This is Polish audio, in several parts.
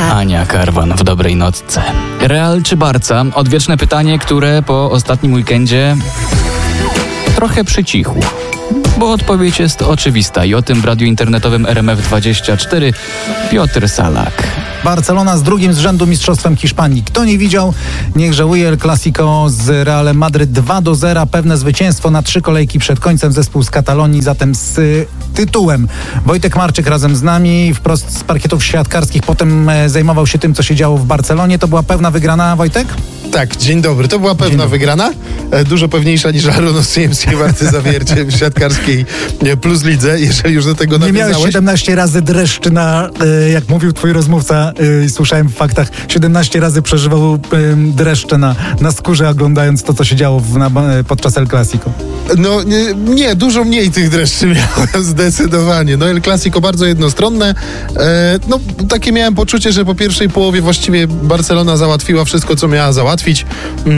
Ania Karwan w dobrej nocce. Real czy Barca? Odwieczne pytanie, które po ostatnim weekendzie trochę przycichło. Bo odpowiedź jest oczywista i o tym w radiu internetowym RMF24 Piotr Salak. Barcelona z drugim z rzędu mistrzostwem Hiszpanii. Kto nie widział, niech żałuje. El Clasico z Realem Madryt 2-0. Pewne zwycięstwo na 3 kolejki przed końcem. Zespół z Katalonii zatem z tytułem. Wojtek Marczyk razem z nami, wprost z parkietów siatkarskich. Potem zajmował się tym, co się działo w Barcelonie. To była pewna wygrana, Wojtek? Tak, dzień dobry. To była pewna wygrana. Dużo pewniejsza niż Aron Osojemski Warty Zawiercie w siatkarskiej Plus Lidze, jeżeli już do tego nawiązałeś. Nie miałeś 17 razy dreszcz na, jak mówił twój rozmówca, słyszałem w faktach, 17 razy przeżywał dreszcze na skórze, oglądając to, co się działo podczas El Clasico. No nie, dużo mniej tych dreszczy miałem, zdecydowanie. No El Clasico bardzo jednostronne. No takie miałem poczucie, że po pierwszej połowie właściwie Barcelona załatwiła wszystko, co miała załatwić.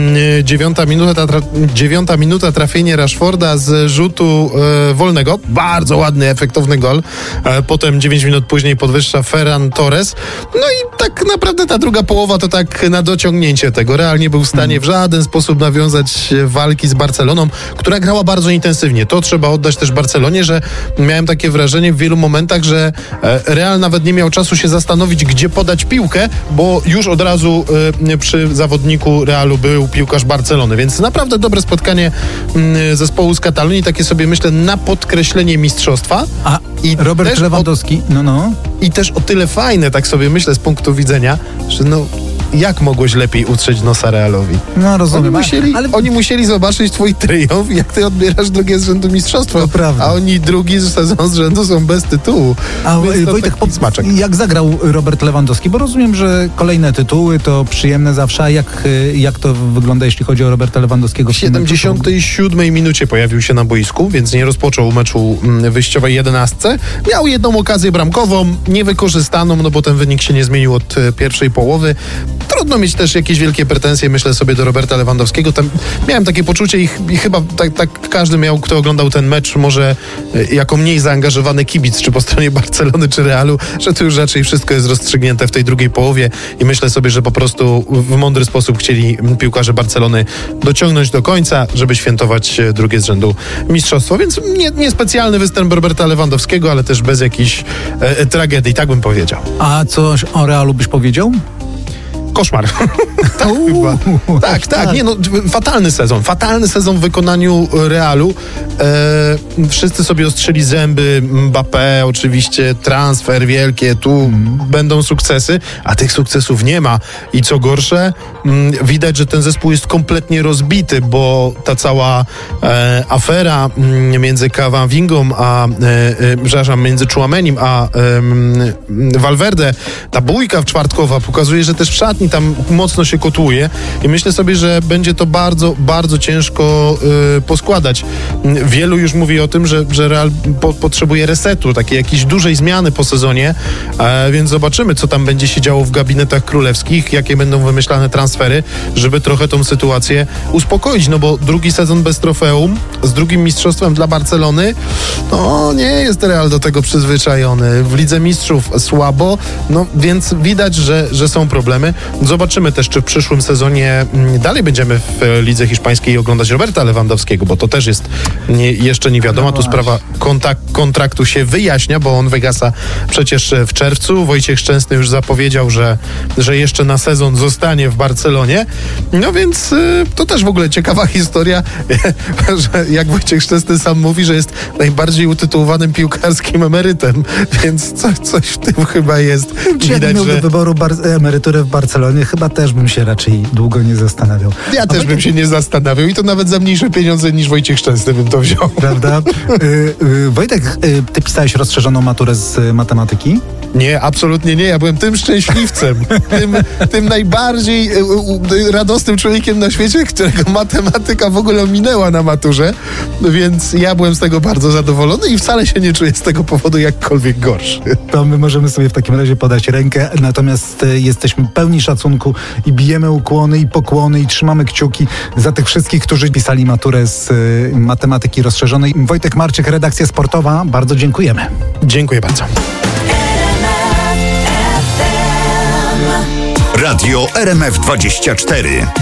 9 minuta trafienie Rashforda z rzutu wolnego. Bardzo ładny, efektowny gol. Potem 9 minut później podwyższa Ferran Torres. No i tak naprawdę ta druga połowa to tak na dociągnięcie tego. Real nie był w stanie w żaden sposób nawiązać walki z Barceloną, która grała bardzo intensywnie. To trzeba oddać też Barcelonie, że miałem takie wrażenie w wielu momentach, że Real nawet nie miał czasu się zastanowić, gdzie podać piłkę, bo już od razu przy zawodniku Realu był piłkarz Barcelony, więc naprawdę dobre spotkanie zespołu z Katalonii, takie sobie myślę na podkreślenie mistrzostwa. A i Robert Lewandowski, I też o tyle fajne, tak sobie myślę z punktu widzenia, że jak mogłeś lepiej utrzeć nosa Realowi? No rozumiem. Oni musieli zobaczyć twój triumf, jak ty odbierasz drugie z rzędu mistrzostwa. To prawda. A oni drugi sezon z rzędu są bez tytułu. A Wojtek, jak zagrał Robert Lewandowski? Bo rozumiem, że kolejne tytuły to przyjemne zawsze. A jak to wygląda, jeśli chodzi o Roberta Lewandowskiego? W 77 minucie pojawił się na boisku, więc nie rozpoczął meczu wyjściowej 11. Miał jedną okazję bramkową, niewykorzystaną, bo ten wynik się nie zmienił od pierwszej połowy. Trudno mieć też jakieś wielkie pretensje, myślę sobie, do Roberta Lewandowskiego. Tam miałem takie poczucie i chyba tak każdy miał, kto oglądał ten mecz, może jako mniej zaangażowany kibic, czy po stronie Barcelony, czy Realu, że to już raczej wszystko jest rozstrzygnięte w tej drugiej połowie i myślę sobie, że po prostu w mądry sposób chcieli piłkarze Barcelony dociągnąć do końca, żeby świętować drugie z rzędu mistrzostwo. Więc niespecjalny występ Roberta Lewandowskiego, ale też bez jakichś tragedii, tak bym powiedział. A coś o Realu byś powiedział? Koszmar. Tak. Nie, fatalny sezon w wykonaniu Realu. Wszyscy sobie ostrzyli zęby. Mbappé, oczywiście, transfer wielkie, tu będą sukcesy, a tych sukcesów nie ma. I co gorsze, widać, że ten zespół jest kompletnie rozbity, bo ta cała afera między Cavangą między Tchouaménim a Valverde, ta bójka czwartkowa pokazuje, że też w szatni tam mocno się kotłuje i myślę sobie, że będzie to bardzo, bardzo ciężko poskładać. Wielu już mówi o tym, że Real potrzebuje resetu, takiej jakiejś dużej zmiany po sezonie, więc zobaczymy, co tam będzie się działo w gabinetach królewskich, jakie będą wymyślane transfery, żeby trochę tą sytuację uspokoić, bo drugi sezon bez trofeum, z drugim mistrzostwem dla Barcelony, nie jest Real do tego przyzwyczajony. W Lidze Mistrzów słabo, więc widać, że są problemy. Zobaczymy też, czy w przyszłym sezonie dalej będziemy w lidze hiszpańskiej oglądać Roberta Lewandowskiego, bo to też jest jeszcze nie wiadomo. Tu sprawa kontraktu się wyjaśnia, bo on wygasa przecież w czerwcu. Wojciech Szczęsny już zapowiedział, że jeszcze na sezon zostanie w Barcelonie. Więc to też w ogóle ciekawa historia, że jak Wojciech Szczęsny sam mówi, że jest najbardziej utytułowanym piłkarskim emerytem, więc coś w tym chyba jest. Widać, że do wyboru emerytury w Barcelonie, chyba też bym się raczej długo nie zastanawiał. Ja też bym się nie zastanawiał i to nawet za mniejsze pieniądze niż Wojciech Szczęsny bym to wziął. Prawda? Wojtek, ty pisałeś rozszerzoną maturę z matematyki? Nie, absolutnie nie. Ja byłem tym szczęśliwcem, tym najbardziej radosnym człowiekiem na świecie, którego matematyka w ogóle minęła na maturze, więc ja byłem z tego bardzo zadowolony i wcale się nie czuję z tego powodu jakkolwiek gorszy. To my możemy sobie w takim razie podać rękę, natomiast jesteśmy pełni szacunku i bijemy ukłony i pokłony i trzymamy kciuki za tych wszystkich, którzy pisali maturę z matematyki rozszerzonej. Wojtek Marczyk, redakcja sportowa, bardzo dziękujemy. Dziękuję bardzo. Radio RMF24.